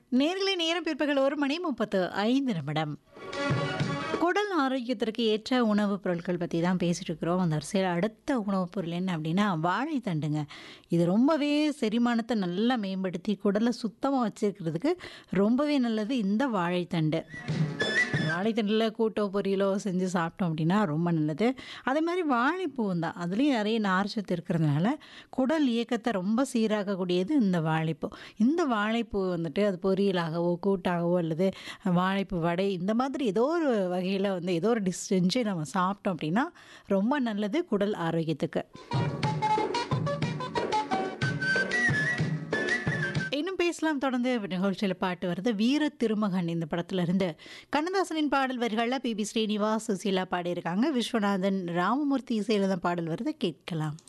நேர்களே நேரம் பிற்பகல் 1:35. குடல் ஆரோக்கியத்திற்கு ஏற்ற உணவுப் பொருட்கள் பற்றி தான் பேசிட்டு இருக்கிறோம். அந்த வரிசையில் அடுத்த உணவுப் பொருள் என்ன அப்படின்னா வாழைத்தண்டுங்க. இது ரொம்பவே செரிமானத்தை நல்லா மேம்படுத்தி குடலை சுத்தமாக வச்சுருக்கிறதுக்கு ரொம்பவே நல்லது இந்த வாழைத்தண்டு. வாழைத்தண்டில் கூட்டோ பொரியலோ செஞ்சு சாப்பிட்டோம் அப்படின்னா ரொம்ப நல்லது. அதே மாதிரி வாழைப்பூவும் தான், அதுலேயும் நிறைய நார்ச்சத்து இருக்கிறதுனால குடல் இயக்கத்தை ரொம்ப சீராக்கக்கூடியது இந்த வாழைப்பூ. இந்த வாழைப்பூ வந்துட்டு அது பொரியலாகவோ கூட்டாகவோ அல்லது வாழைப்பூ வடை இந்த மாதிரி ஏதோ ஒரு வகையில் வந்து ஏதோ ஒரு டிஷ் செஞ்சு நம்ம சாப்பிட்டோம் அப்படின்னா ரொம்ப நல்லது குடல் ஆரோக்கியத்துக்கு. இன்னும் பேசலாம் தொடர்ந்து. நிகழ்ச்சியில் பாட்டு வருது வீர திருமகன் இந்த படத்துல இருந்து. கண்ணதாசனின் பாடல் வரிகளில் பி.பி. ஸ்ரீனிவாஸ், சுசீலா பாடியிருக்காங்க. விஸ்வநாதன், ராமமூர்த்தி இசையில தான் பாடல் வருது, கேட்கலாம்.